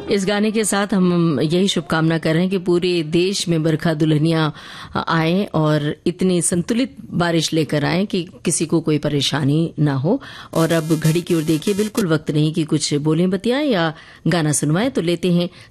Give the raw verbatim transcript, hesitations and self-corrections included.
इस गाने के साथ हम यही शुभकामना कर रहे हैं कि पूरे देश में बरखा दुल्हनियां आए और इतनी संतुलित बारिश लेकर आए कि किसी को कोई परेशानी ना हो। और अब घड़ी की ओर देखिए, बिल्कुल वक्त नहीं कि कुछ बोलें बतियाएं या गाना सुनवाएं, तो लेते हैं